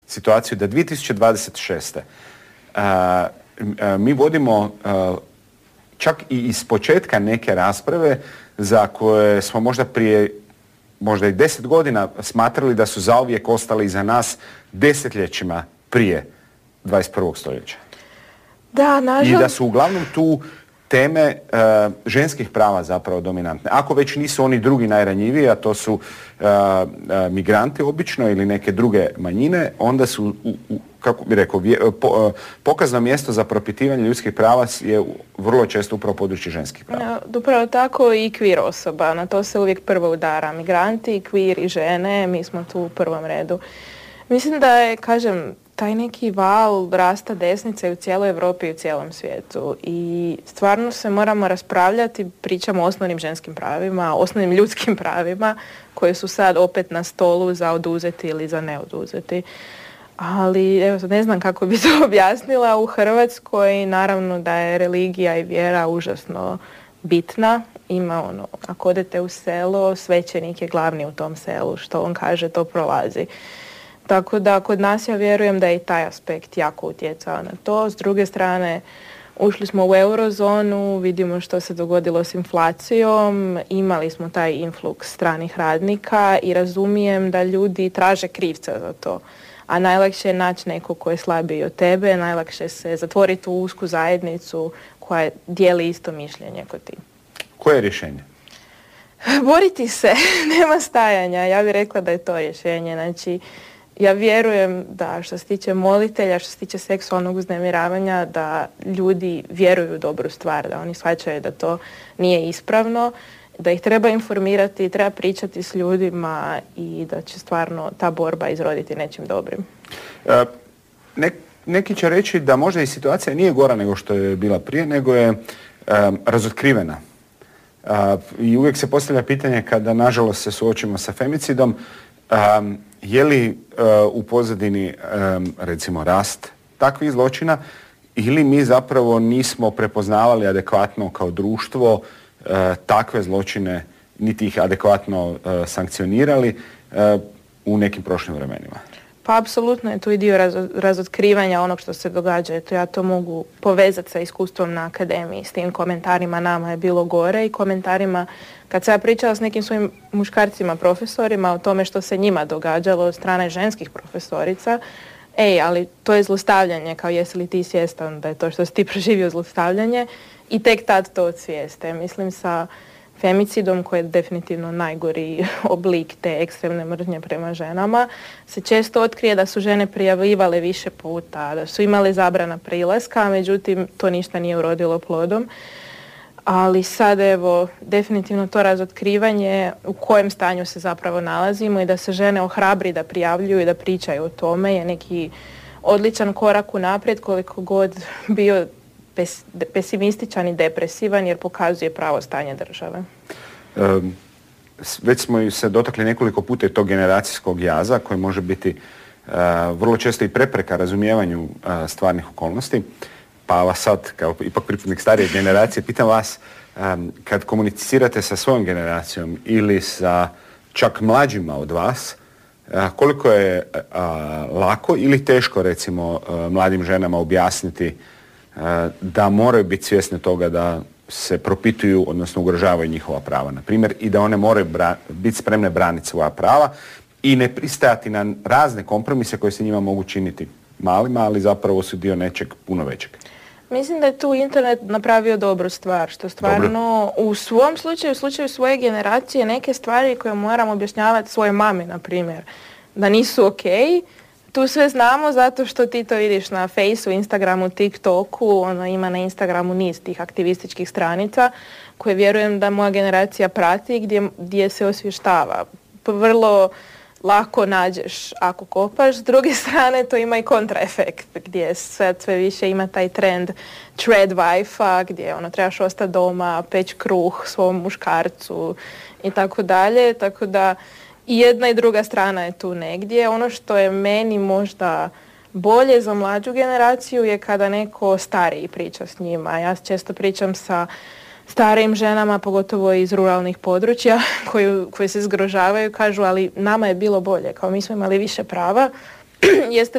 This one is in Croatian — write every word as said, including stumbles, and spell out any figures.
situaciju da dvije tisuće dvadeset šeste. Uh, mi vodimo uh, čak i iz početka neke rasprave za koje smo možda prije možda i deset godina smatrali da su zauvijek ostali iza nas desetljećima prije dvadeset prvog stoljeća. Da, nažalost. I da su uglavnom tu teme uh, ženskih prava zapravo dominantne. Ako već nisu oni drugi najranjiviji, a to su uh, uh, migranti obično ili neke druge manjine, onda su, u, u, kako bi rekao, vje, po, uh, pokazno mjesto za propitivanje ljudskih prava je vrlo često upravo područje ženskih prava. Ja, upravo tako i queer osoba, na to se uvijek prvo udara. Migranti, queer i žene, mi smo tu u prvom redu. Mislim da je, kažem, taj neki val rasta desnice u cijeloj Europi i u cijelom svijetu. I stvarno se moramo raspravljati, pričamo o osnovnim ženskim pravima, osnovnim ljudskim pravima, koje su sad opet na stolu za oduzeti ili za ne oduzeti. Ali, evo, ne znam kako bi to objasnila. U Hrvatskoj naravno da je religija i vjera užasno bitna. Ima ono, ako odete u selo, svećenik je glavni u tom selu. Što on kaže, to prolazi. Tako da kod nas ja vjerujem da je i taj aspekt jako utjecao na to. S druge strane, ušli smo u eurozonu, vidimo što se dogodilo s inflacijom, imali smo taj influx stranih radnika i razumijem da ljudi traže krivca za to. A najlakše je naći neko ko je slabiji od tebe, najlakše se zatvoriti u usku zajednicu koja dijeli isto mišljenje kod ti. Koje je rješenje? Boriti se, nema stajanja. Ja bih rekla da je to rješenje. Znači, ja vjerujem da što se tiče molitelja, što se tiče seksualnog uznemiravanja, da ljudi vjeruju u dobru stvar, da oni shvaćaju da to nije ispravno, da ih treba informirati, treba pričati s ljudima i da će stvarno ta borba izroditi nečim dobrim. E, ne, neki će reći da možda i situacija nije gora nego što je bila prije, nego je e, razotkrivena. E, I uvijek se postavlja pitanje kada nažalost se suočimo sa femicidom, Um, je li uh, u pozadini um, recimo rast takvih zločina ili mi zapravo nismo prepoznavali adekvatno kao društvo uh, takve zločine, niti ih adekvatno uh, sankcionirali uh, u nekim prošlim vremenima? Pa apsolutno je tu i dio raz- razotkrivanja onog što se događa. Eto, ja to mogu povezati sa iskustvom na akademiji. S tim komentarima nama je bilo gore i komentarima kad sam ja pričala s nekim svojim muškarcima profesorima o tome što se njima događalo od strane ženskih profesorica, ej, ali to je zlostavljanje, kao jesi li ti svjestan da je to što si ti proživio zlostavljanje, i tek tad to odsvijeste. Mislim sa femicidom, koji je definitivno najgori oblik te ekstremne mržnje prema ženama, se često otkrije da su žene prijavljivale više puta, da su imale zabrana prilaska, međutim to ništa nije urodilo plodom. Ali sad evo, definitivno to razotkrivanje u kojem stanju se zapravo nalazimo i da se žene ohrabri da prijavljuju i da pričaju o tome je neki odličan korak unaprijed, koliko god bio pes, pesimističan i depresivan, jer pokazuje pravo stanje države. Um, već smo se dotakli nekoliko puta tog generacijskog jaza koji može biti uh, vrlo često i prepreka razumijevanju uh, stvarnih okolnosti. Pa vas sad, kao ipak pripadnik starije generacije, pitam vas, um, kad komunicirate sa svojom generacijom ili sa čak mlađima od vas, uh, koliko je uh, lako ili teško, recimo, uh, mladim ženama objasniti uh, da moraju biti svjesne toga da se propituju, odnosno ugrožavaju njihova prava, na primjer, i da one moraju bra- biti spremne braniti svoja prava i ne pristajati na razne kompromise koje se njima mogu činiti malima, ali zapravo su dio nečeg puno većeg. Mislim da je tu internet napravio dobru stvar, što stvarno Dobro. u svom slučaju, u slučaju svoje generacije, neke stvari koje moram objašnjavati svoje mami, na primjer, da nisu ok, tu sve znamo zato što ti to vidiš na Faceu, Instagramu, TikToku, ono ima na Instagramu niz tih aktivističkih stranica koje vjerujem da moja generacija prati, gdje, gdje se osvještava. Vrlo lako nađeš ako kopaš. S druge strane to ima i kontraefekt gdje sve, sve više ima taj trend thread wife-a gdje ono, trebaš ostati doma, peć kruh svom muškarcu i tako dalje. Tako da i jedna i druga strana je tu negdje. Ono što je meni možda bolje za mlađu generaciju je kada neko stariji priča s njima. Ja često pričam sa starijim ženama, pogotovo iz ruralnih područja, koji, koji se zgrožavaju, kažu ali nama je bilo bolje, kao mi smo imali više prava, jeste